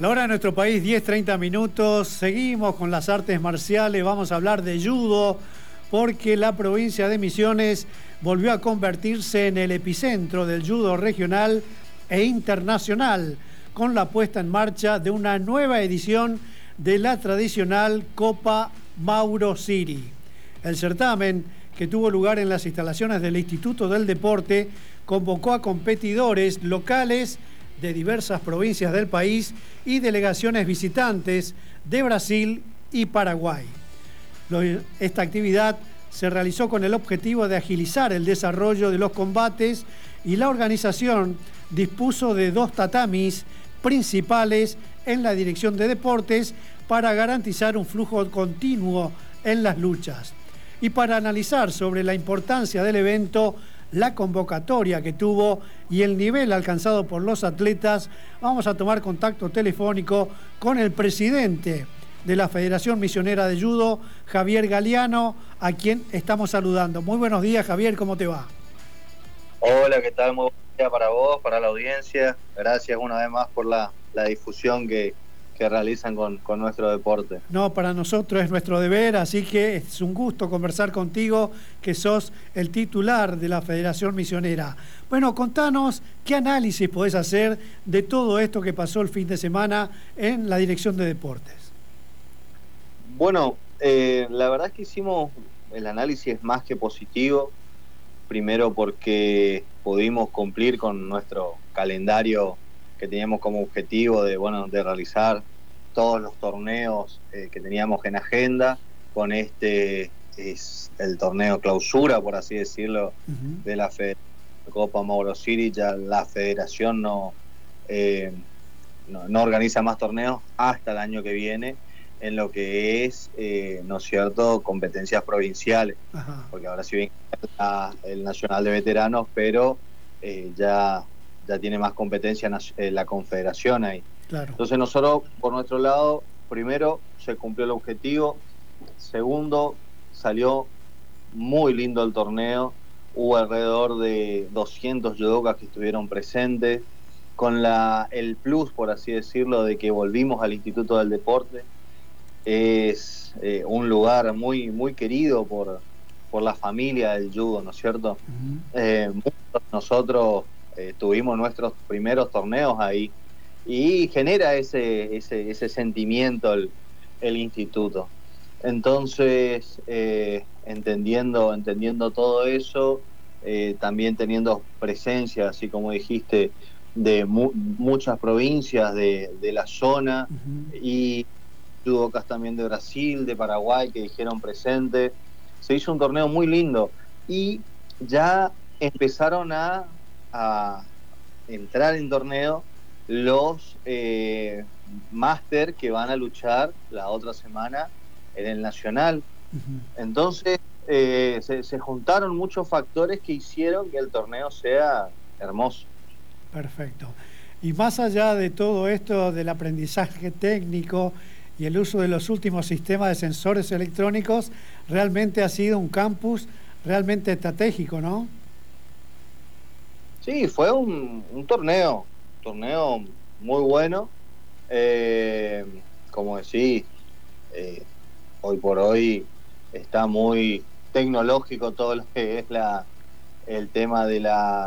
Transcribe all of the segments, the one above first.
La hora de nuestro país, 10:30 minutos. Seguimos con las artes marciales. Vamos a hablar de judo, porque la provincia de Misiones volvió a convertirse en el epicentro del judo regional e internacional, con la puesta en marcha de una nueva edición de la tradicional Copa Mauro Siri. El certamen, que tuvo lugar en las instalaciones del Instituto del Deporte, convocó a competidores locales de diversas provincias del país y delegaciones visitantes de Brasil y Paraguay. Esta actividad se realizó con el objetivo de agilizar el desarrollo de los combates, y la organización dispuso de 2 tatamis principales en la Dirección de Deportes para garantizar un flujo continuo en las luchas. Y para analizar sobre la importancia del evento, la convocatoria que tuvo y el nivel alcanzado por los atletas, vamos a tomar contacto telefónico con el presidente de la Federación Misionera de Judo, Javier Galeano, a quien estamos saludando. Muy buenos días, Javier, ¿cómo te va? Hola, ¿qué tal? Muy buen día para vos, para la audiencia. Gracias una vez más por la difusión que realizan con nuestro deporte. No, para nosotros es nuestro deber, así que es un gusto conversar contigo, que sos el titular de la Federación Misionera. Bueno, contanos qué análisis podés hacer de todo esto que pasó el fin de semana en la Dirección de Deportes. Bueno, la verdad es que hicimos el análisis más que positivo. Primero porque pudimos cumplir con nuestro calendario que teníamos como objetivo de realizar todos los torneos que teníamos en agenda. Con este es el torneo clausura, por así decirlo, de la Copa Mauro Siri. Ya la federación no organiza más torneos hasta el año que viene, en lo que es, ¿no es cierto?, competencias provinciales. Ajá. Porque ahora sí bien el Nacional de Veteranos, pero ya tiene más competencia la Confederación ahí. Claro. Entonces nosotros, por nuestro lado, primero, se cumplió el objetivo. Segundo, salió muy lindo el torneo. Hubo alrededor de 200 judokas que estuvieron presentes, con el plus, por así decirlo, de que volvimos al Instituto del Deporte. Es un lugar muy, muy querido por la familia del judo, ¿no es cierto? Nosotros tuvimos nuestros primeros torneos ahí, y genera ese sentimiento el instituto. Entonces, entendiendo todo eso, también teniendo presencia, así como dijiste, de muchas provincias de la zona, y judocas también de Brasil, de Paraguay, que dijeron presente. Se hizo un torneo muy lindo, y ya empezaron a entrar en torneo los máster que van a luchar la otra semana en el Nacional. Entonces se juntaron muchos factores que hicieron que el torneo sea hermoso. Perfecto. Y más allá de todo esto del aprendizaje técnico y el uso de los últimos sistemas de sensores electrónicos, realmente ha sido un campus realmente estratégico, ¿no? Sí, fue un torneo muy bueno. Como decís, hoy por hoy está muy tecnológico todo lo que es el tema de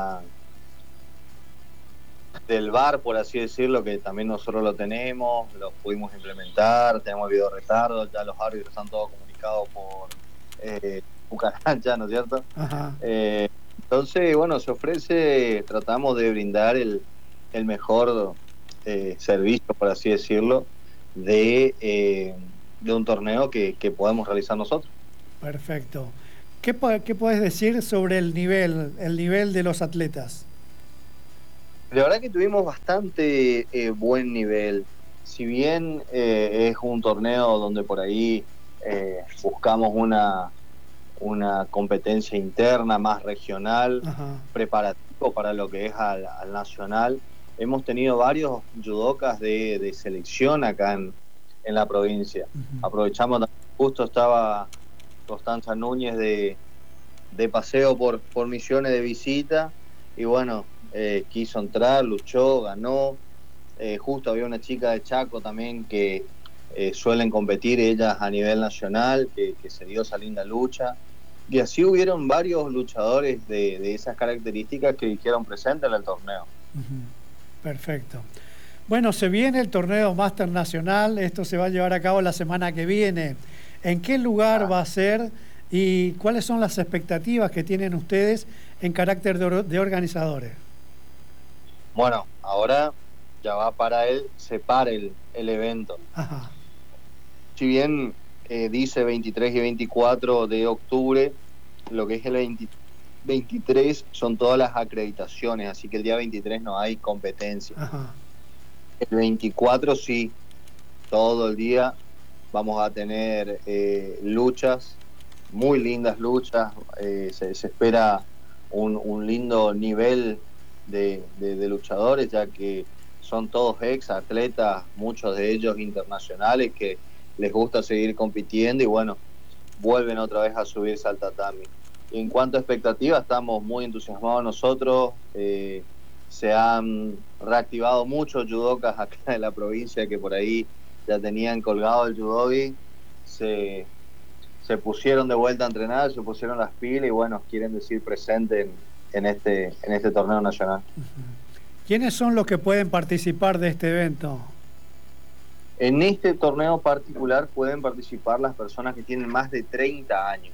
del VAR, por así decirlo, que también nosotros lo pudimos implementar. Tenemos video retardo, ya los árbitros están todos comunicados por cucaracha, ¿no es cierto? Ajá. Entonces, bueno, tratamos de brindar el mejor servicio, por así decirlo, de un torneo que podemos realizar nosotros. Perfecto. ¿Qué puedes decir sobre el nivel de los atletas? La verdad que tuvimos bastante buen nivel. Si bien es un torneo donde por ahí buscamos una competencia interna más regional, preparativo para lo que es al nacional, hemos tenido varios judokas de selección acá en la provincia. Aprovechamos, justo estaba Constanza Núñez de paseo por Misiones de visita, y bueno, quiso entrar, luchó, ganó. justo había una chica de Chaco también que suelen competir ellas a nivel nacional, que se dio esa linda lucha. Y así hubieron varios luchadores de esas características que hicieron presente en el torneo. Perfecto. Bueno, se viene el torneo Máster Nacional, esto se va a llevar a cabo la semana que viene. ¿En qué lugar va a ser y cuáles son las expectativas que tienen ustedes en carácter de organizadores? Bueno, ahora ya va para el evento. Ajá. Si bien dice 23 y 24 de octubre, lo que es el 23 son todas las acreditaciones, así que el día 23 no hay competencia. Ajá. El 24 sí, todo el día vamos a tener luchas, muy lindas luchas, se espera un lindo nivel de luchadores, ya que son todos ex atletas, muchos de ellos internacionales que les gusta seguir compitiendo y bueno, vuelven otra vez a subirse al tatami. Y en cuanto a expectativas, estamos muy entusiasmados nosotros, se han reactivado muchos judocas acá de la provincia que por ahí ya tenían colgado el judogi, se pusieron de vuelta a entrenar, se pusieron las pilas y bueno, quieren decir presente en este torneo nacional. ¿Quiénes son los que pueden participar de este evento? En este torneo particular pueden participar las personas que tienen más de 30 años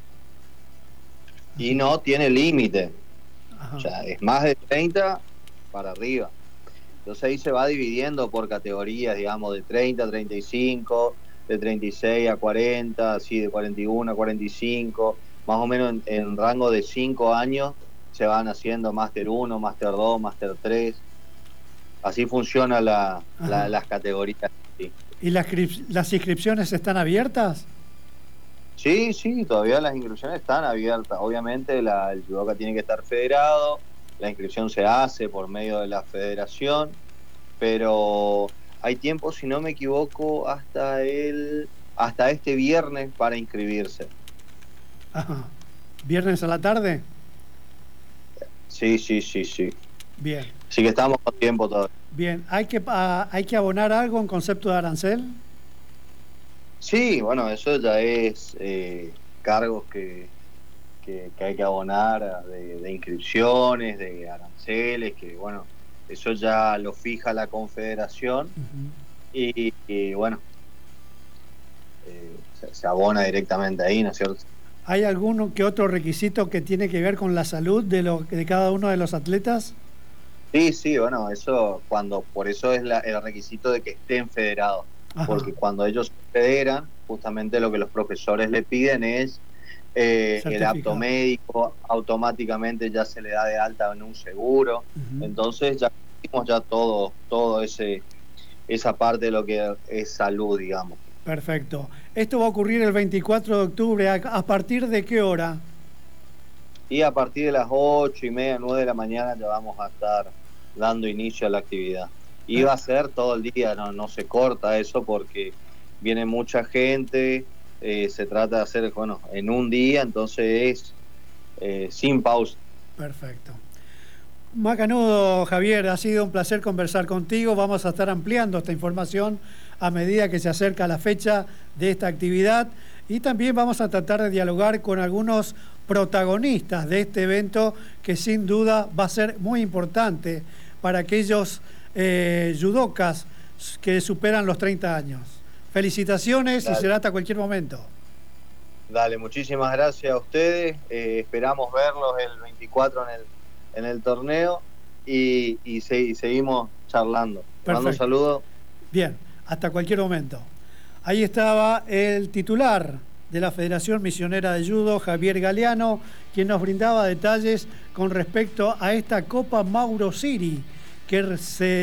y no tiene límite, o sea, es más de 30 para arriba. Entonces ahí se va dividiendo por categorías, digamos, de 30 a 35, de 36 a 40, así de 41 a 45, más o menos en rango de 5 años se van haciendo Máster 1, Máster 2, Máster 3. Así funciona las categorías. Sí. ¿Y las inscripciones están abiertas? Sí, todavía las inscripciones están abiertas. Obviamente el judoka tiene que estar federado, la inscripción se hace por medio de la federación, pero hay tiempo, si no me equivoco, hasta este viernes para inscribirse. Ajá. ¿Viernes a la tarde? Sí. Bien. Así que estamos con tiempo todavía. Bien, ¿hay que abonar algo en concepto de arancel? Sí, bueno, eso ya es cargos que hay que abonar de inscripciones, de aranceles, que bueno, eso ya lo fija la Confederación. Y bueno, se abona directamente ahí, ¿no es cierto? ¿Hay alguno que otro requisito que tiene que ver con la salud de cada uno de los atletas? Sí, bueno, eso por eso es el requisito de que estén federados. Ajá. Porque cuando ellos se federan, justamente lo que los profesores le piden es el apto médico, automáticamente ya se le da de alta en un seguro. Entonces ya hicimos ya todo esa parte de lo que es salud, digamos. Perfecto. Esto va a ocurrir el 24 de octubre. ¿A partir de qué hora? Y a partir de las 8:30, 9 de la mañana ya vamos a estar dando inicio a la actividad. Y va a ser todo el día, no se corta eso porque viene mucha gente, se trata de hacer, bueno, en un día, entonces es sin pausa. Perfecto. Macanudo, Javier, ha sido un placer conversar contigo. Vamos a estar ampliando esta información a medida que se acerca la fecha de esta actividad y también vamos a tratar de dialogar con algunos protagonistas de este evento que sin duda va a ser muy importante para aquellos judocas que superan los 30 años. Felicitaciones. Dale. Y será hasta cualquier momento. Dale, muchísimas gracias a ustedes. Esperamos verlos el 24 en el torneo y seguimos charlando. Te mando un saludo. Bien, hasta cualquier momento. Ahí estaba el titular de la Federación Misionera de Judo, Javier Galeano, quien nos brindaba detalles con respecto a esta Copa Mauro Siri, que se